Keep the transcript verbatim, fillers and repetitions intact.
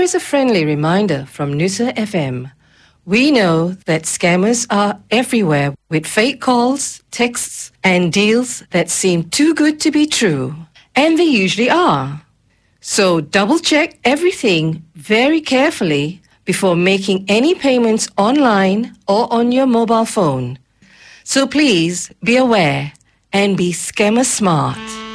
is a friendly reminder from Noosa F M. We know that scammers are everywhere with fake calls, texts, and deals that seem too good to be true. And they usually are. So double-check everything very carefully before making any payments online or on your mobile phone. So please be aware and be scammer smart.